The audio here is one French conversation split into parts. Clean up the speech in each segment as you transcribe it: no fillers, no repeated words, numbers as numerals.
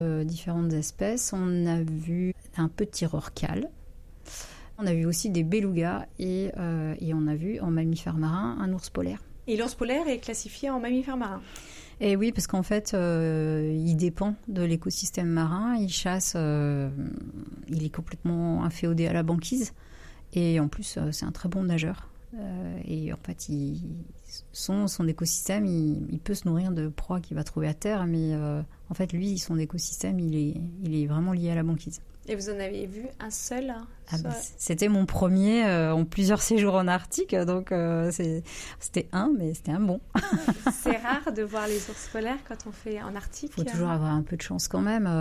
différentes espèces. On a vu un petit rorqual. On a vu aussi des belugas et on a vu en mammifère marin un ours polaire. Et l'ours polaire est classifié en mammifère marin? Et oui, parce qu'en fait, il dépend de l'écosystème marin. Il chasse, il est complètement inféodé à la banquise. Et en plus, c'est un très bon nageur. Et en fait, son écosystème, il peut se nourrir de proies qu'il va trouver à terre. Mais en fait, lui, son écosystème, il est vraiment lié à la banquise. Et vous en avez vu un seul? C'était mon premier en plusieurs séjours en Arctique, donc c'était mais c'était un bon. C'est rare de voir les ours polaires quand on fait en Arctique. Il faut toujours avoir un peu de chance quand même.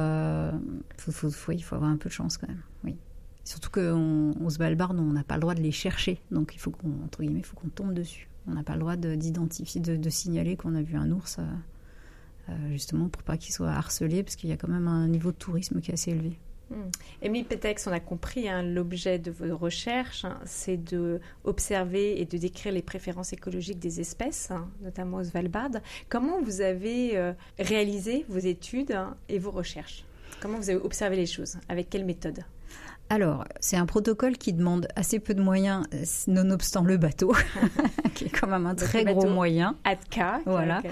Il faut avoir un peu de chance quand même, oui. Surtout qu'on se balbarde, on n'a pas le droit de les chercher, donc il faut qu'on tombe dessus. On n'a pas le droit d'identifier, de signaler qu'on a vu un ours, justement pour pas qu'il soit harcelé, parce qu'il y a quand même un niveau de tourisme qui est assez élevé. Émilie Pétex, on a compris, l'objet de vos recherches, c'est d'observer et de décrire les préférences écologiques des espèces, notamment au Svalbard. Comment vous avez réalisé vos études et vos recherches? Comment vous avez observé les choses? Avec quelle méthode? Alors, c'est un protocole qui demande assez peu de moyens, nonobstant le bateau, qui est quand même un très gros moyen. Atka, voilà,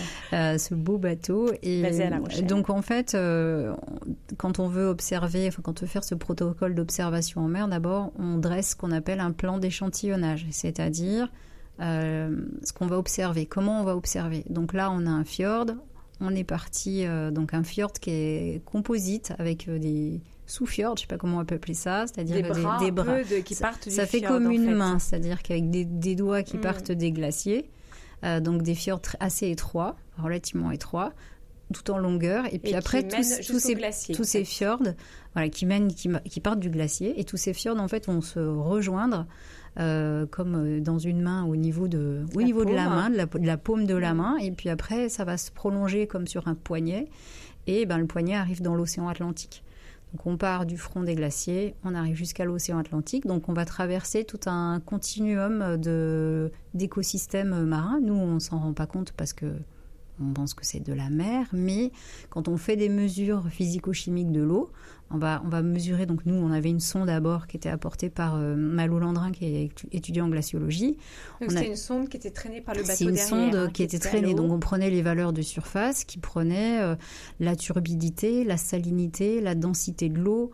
ce beau bateau. Et basé à La Rochelle. Donc en fait, quand on veut observer, quand on veut faire ce protocole d'observation en mer, d'abord, on dresse ce qu'on appelle un plan d'échantillonnage, c'est-à-dire ce qu'on va observer, comment on va observer. Donc là, on a un fjord, on est parti, donc un fjord qui est composite avec des sous-fjord, je ne sais pas comment on peut appeler ça, c'est-à-dire des bras qui partent du fjord. Ça fait comme une main, c'est-à-dire qu'avec des doigts qui partent des glaciers, donc des fjords assez étroits, relativement étroits, tout en longueur, et puis après tous ces fjords, voilà, qui partent du glacier, et tous ces fjords en fait vont se rejoindre comme dans une main au niveau de la main, de la paume de la main, et puis après ça va se prolonger comme sur un poignet, et le poignet arrive dans l'océan Atlantique. Donc on part du front des glaciers, on arrive jusqu'à l'océan Atlantique, donc on va traverser tout un continuum d'écosystèmes marins. Nous, on ne s'en rend pas compte parce que on pense que c'est de la mer, mais quand on fait des mesures physico-chimiques de l'eau, on va mesurer. Donc nous, on avait une sonde à bord qui était apportée par Malo Landrin, qui est étudiant en glaciologie. Donc c'était une sonde qui était traînée par le bateau derrière. C'est une sonde qui était traînée. Donc on prenait les valeurs de surface, qui prenaient la turbidité, la salinité, la densité de l'eau,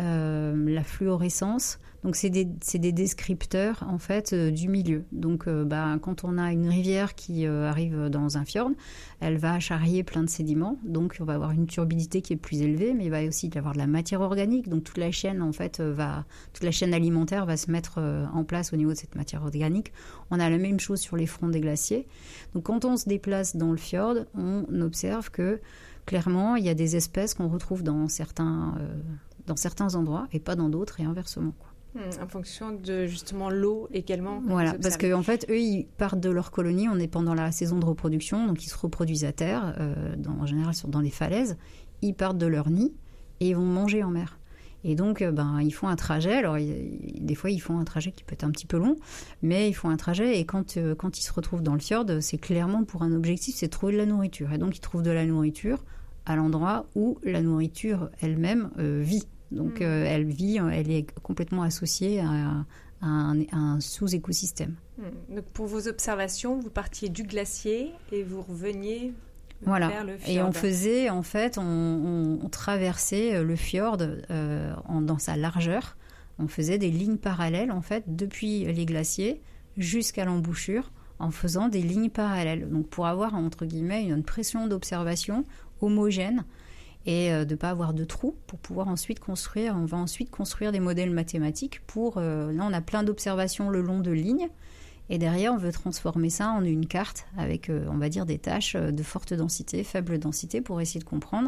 la fluorescence. Donc c'est des descripteurs en fait du milieu. Donc quand on a une rivière qui arrive dans un fjord, elle va charrier plein de sédiments. Donc on va avoir une turbidité qui est plus élevée, mais il va aussi y avoir de la matière organique. Donc toute la chaîne en fait toute la chaîne alimentaire va se mettre en place au niveau de cette matière organique. On a la même chose sur les fronts des glaciers. Donc quand on se déplace dans le fjord, on observe que clairement il y a des espèces qu'on retrouve dans certains endroits et pas dans d'autres, et inversement, quoi. En fonction de justement l'eau également. Voilà, parce qu'en fait, eux, ils partent de leur colonie, on est pendant la saison de reproduction, donc ils se reproduisent à terre, en général dans les falaises, ils partent de leur nid et ils vont manger en mer. Et donc, ils font un trajet, alors des fois ils font un trajet qui peut être un petit peu long, mais ils font un trajet, et quand ils se retrouvent dans le fjord, c'est clairement pour un objectif, c'est de trouver de la nourriture. Et donc ils trouvent de la nourriture à l'endroit où la nourriture elle-même vit. Donc elle est complètement associée à un sous-écosystème. Donc pour vos observations, vous partiez du glacier et vous reveniez vers le fjord. Et on faisait, en fait, on traversait le fjord dans sa largeur. On faisait des lignes parallèles, en fait, depuis les glaciers jusqu'à l'embouchure, en faisant des lignes parallèles. Donc pour avoir, entre guillemets, une pression d'observation homogène, et de ne pas avoir de trous pour pouvoir ensuite construire. On va ensuite construire des modèles mathématiques là, on a plein d'observations le long de lignes, et derrière, on veut transformer ça en une carte avec, on va dire, des tâches de forte densité, faible densité, pour essayer de comprendre,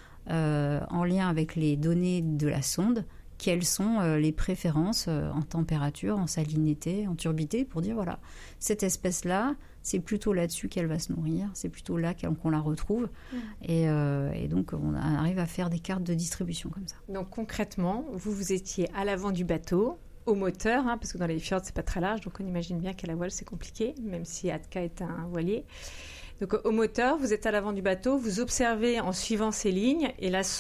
en lien avec les données de la sonde, quelles sont les préférences en température, en salinité, en turbidité, pour dire, voilà, cette espèce-là, c'est plutôt là-dessus qu'elle va se nourrir, c'est plutôt là qu'on la retrouve. Et donc, on arrive à faire des cartes de distribution comme ça. Donc, concrètement, vous étiez à l'avant du bateau, au moteur, parce que dans les fjords, c'est pas très large, donc on imagine bien qu'à la voile, c'est compliqué, même si Atka est un voilier. Donc au moteur, vous êtes à l'avant du bateau, vous observez en suivant ces lignes, et la